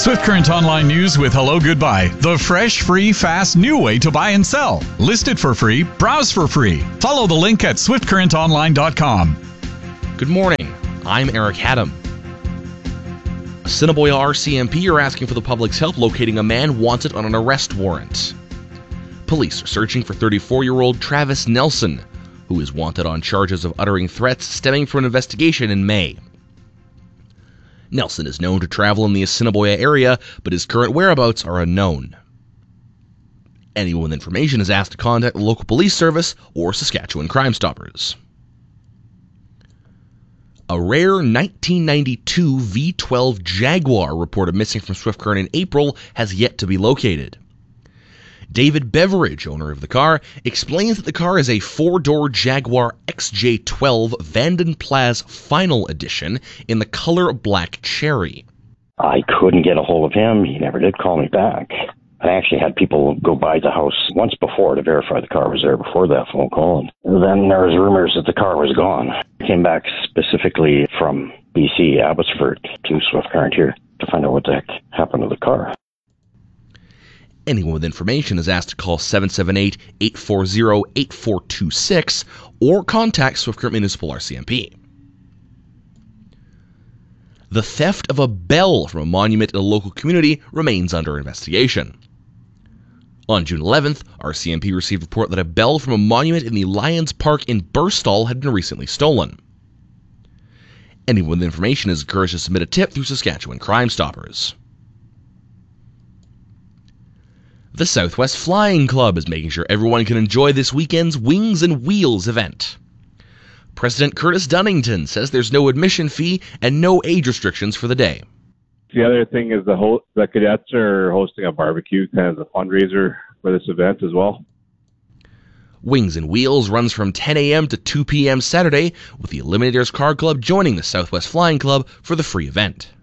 Swift Current Online News with Hello Goodbye. The fresh, free, fast, new way to buy and sell. List it for free. Browse for free. Follow the link at swiftcurrentonline.com. Good morning. I'm Eric Haddam. Assiniboia RCMP are asking for the public's help locating a man wanted on an arrest warrant. Police are searching for 34-year-old Travis Nelson, who is wanted on charges of uttering threats stemming from an investigation in May. Nelson is known to travel in the Assiniboia area, but his current whereabouts are unknown. Anyone with information is asked to contact the local police service or Saskatchewan Crime Stoppers. A rare 1992 V12 Jaguar reported missing from Swift Current in April has yet to be located. David Beveridge, owner of the car, explains that the car is a four-door Jaguar XJ12 Vanden Plas Final Edition in the color black cherry. I couldn't get a hold of him. He never did call me back. I actually had people go by the house once before to verify the car was there before that phone call. And then there was rumors that the car was gone. I came back specifically from BC, Abbotsford, to Swift Current here to find out what the heck happened to the car. Anyone with information is asked to call 778-840-8426 or contact Swift Current Municipal RCMP. The theft of a bell from a monument in a local community remains under investigation. On June 11th, RCMP received a report that a bell from a monument in the Lions Park in Burstall had been recently stolen. Anyone with information is encouraged to submit a tip through Saskatchewan Crime Stoppers. The Southwest Flying Club is making sure everyone can enjoy this weekend's Wings and Wheels event. President Curtis Dunnington says there's no admission fee and no age restrictions for the day. The other thing is the cadets are hosting a barbecue, kind of a fundraiser for this event as well. Wings and Wheels runs from 10 a.m. to 2 p.m. Saturday, with the Eliminators Car Club joining the Southwest Flying Club for the free event.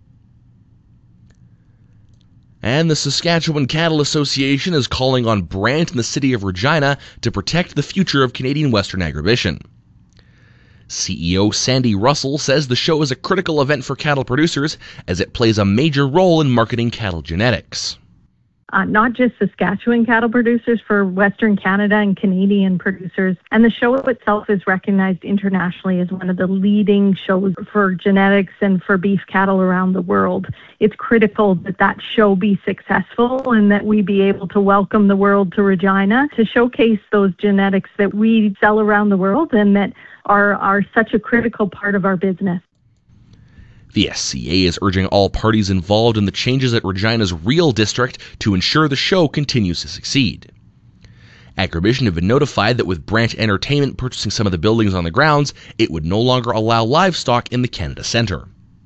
And the Saskatchewan Cattle Association is calling on Brant and the city of Regina to protect the future of Canadian Western agribition. CEO Sandy Russell says the show is a critical event for cattle producers as it plays a major role in marketing cattle genetics. Not just Saskatchewan cattle producers, for Western Canada and Canadian producers. And the show itself is recognized internationally as one of the leading shows for genetics and for beef cattle around the world. It's critical that that show be successful and that we be able to welcome the world to Regina to showcase those genetics that we sell around the world and that are such a critical part of our business. The SCA is urging all parties involved in the changes at Regina's Real District to ensure the show continues to succeed. Agribition have been notified that with Brant Entertainment purchasing some of the buildings on the grounds, it would no longer allow livestock in the Canada Centre.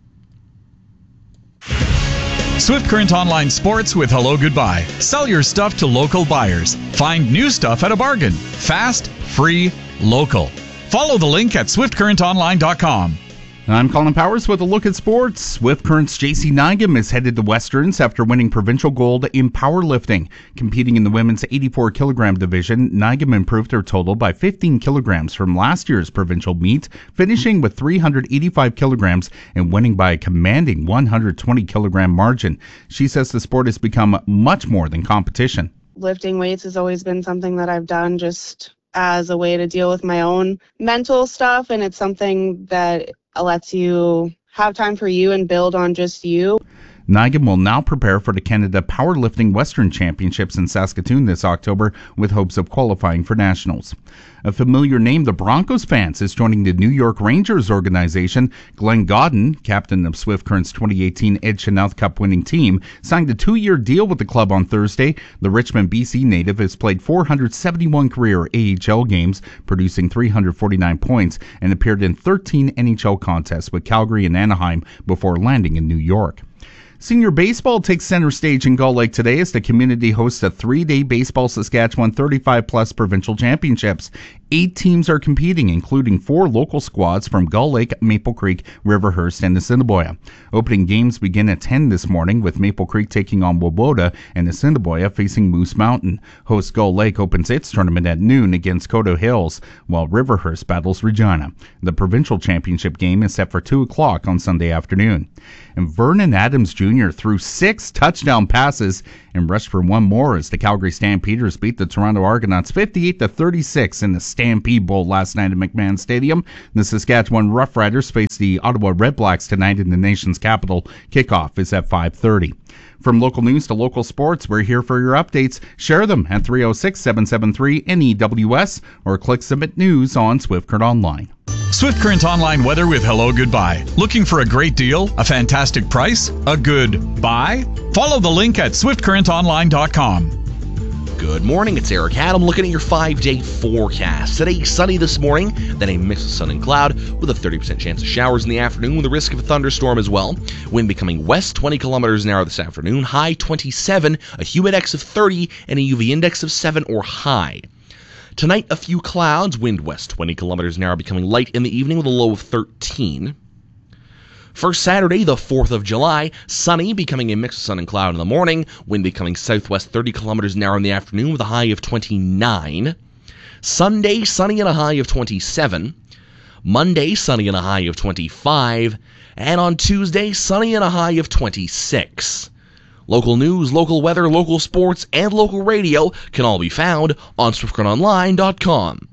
Swift Current Online Sports with Hello Goodbye. Sell your stuff to local buyers. Find new stuff at a bargain. Fast, free, local. Follow the link at swiftcurrentonline.com. I'm Colin Powers with a look at sports. Swift Current's JC Nygam is headed to Westerns after winning provincial gold in powerlifting. Competing in the women's 84-kilogram division, Nygam improved her total by 15 kilograms from last year's provincial meet, finishing with 385 kilograms and winning by a commanding 120-kilogram margin. She says the sport has become much more than competition. Lifting weights has always been something that I've done just as a way to deal with my own mental stuff, and it's something that lets you have time for you and build on just you. Nygam will now prepare for the Canada Powerlifting Western Championships in Saskatoon this October with hopes of qualifying for nationals. A familiar name to Broncos fans is joining the New York Rangers organization. Glenn Godden, captain of Swift Current's 2018 Ed Chynoweth Cup winning team, signed a 2-year deal with the club on Thursday. The Richmond, BC native has played 471 career AHL games, producing 349 points, and appeared in 13 NHL contests with Calgary and Anaheim before landing in New York. Senior baseball takes center stage in Gull Lake today as the community hosts a 3-day Baseball Saskatchewan 35-plus provincial championships. 8 teams are competing, including 4 local squads from Gull Lake, Maple Creek, Riverhurst, and Assiniboia. Opening games begin at 10 this morning with Maple Creek taking on Woboda and Assiniboia facing Moose Mountain. Host Gull Lake opens its tournament at noon against Coteau Hills, while Riverhurst battles Regina. The provincial championship game is set for 2 o'clock on Sunday afternoon. And Vernon Adams Jr. threw 6 touchdown passes and rushed for 1 more as the Calgary Stampeders beat the Toronto Argonauts 58-36 in the Stampede Bowl last night at McMahon Stadium. The Saskatchewan Roughriders face the Ottawa Redblacks tonight in the nation's capital. Kickoff is at 5:30. From local news to local sports, we're here for your updates. Share them at 306-773-NEWS or click Submit News on Swift Current Online. Swift Current Online weather with Hello Goodbye. Looking for a great deal, a fantastic price, a good buy? Follow the link at swiftcurrentonline.com. Good morning, it's Eric Adam looking at your 5-day forecast. Today, sunny this morning, then a mix of sun and cloud with a 30% chance of showers in the afternoon with a risk of a thunderstorm as well. Wind becoming west 20 kilometers an hour this afternoon, high 27, a humidex of 30, and a UV index of 7 or high. Tonight, a few clouds, wind west 20 kilometers an hour becoming light in the evening with a low of 13. For Saturday, the 4th of July, sunny, becoming a mix of sun and cloud in the morning, wind becoming southwest 30 kilometers an hour in the afternoon with a high of 29. Sunday, sunny and a high of 27. Monday, sunny and a high of 25. And on Tuesday, sunny and a high of 26. Local news, local weather, local sports, and local radio can all be found on SwiftCurrentOnline.com.